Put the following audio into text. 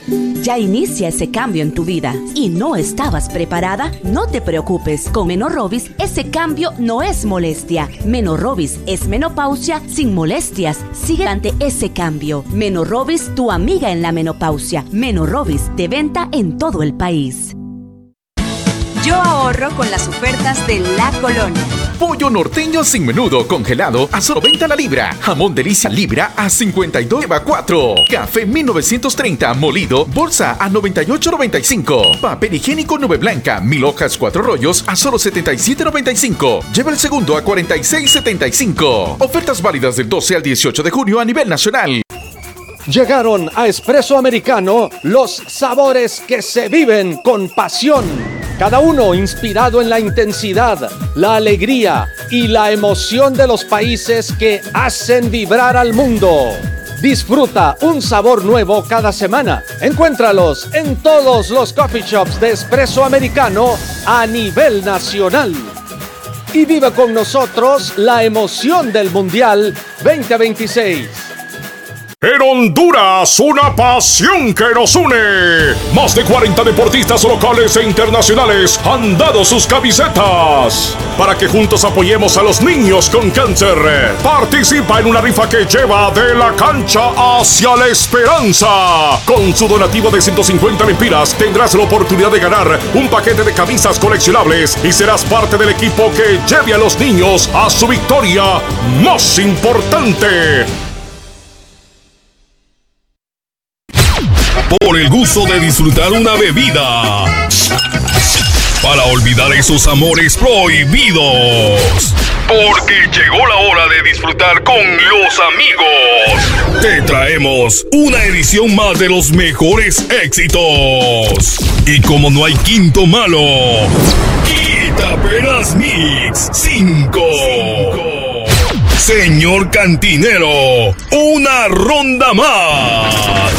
Ya inicia ese cambio en tu vida y no estabas preparada. No te preocupes, con Menorrobis ese cambio no es molestia. Menorrobis es menopausia sin molestias. Sigue ante ese cambio. Menorrobis, tu amiga en la menopausia. Menorrobis, de venta en todo el país. Yo ahorro con las ofertas de La Colonia. Pollo norteño sin menudo congelado a solo 20 la libra. Jamón delicia libra a 52,4. Café 1930 molido bolsa a 98,95. Papel higiénico Nube Blanca 1000 hojas 4 rollos a solo 77,95. Lleva el segundo a 46,75. Ofertas válidas del 12 al 18 de junio a nivel nacional. Llegaron a Espresso Americano los sabores que se viven con pasión. Cada uno inspirado en la intensidad, la alegría y la emoción de los países que hacen vibrar al mundo. Disfruta un sabor nuevo cada semana. Encuéntralos en todos los coffee shops de Espresso Americano a nivel nacional. Y vive con nosotros la emoción del Mundial 2026. En Honduras, una pasión que nos une. Más de 40 deportistas locales e internacionales han dado sus camisetas para que juntos apoyemos a los niños con cáncer. Participa en una rifa que lleva de la cancha hacia la esperanza. Con su donativo de 150 lempiras tendrás la oportunidad de ganar un paquete de camisas coleccionables y serás parte del equipo que lleve a los niños a su victoria más importante. Por el gusto de disfrutar una bebida. Para olvidar esos amores prohibidos. Porque llegó la hora de disfrutar con los amigos. Te traemos una edición más de los mejores éxitos. Y como no hay quinto malo, Quitapenas Mix 5. Señor Cantinero, una ronda más.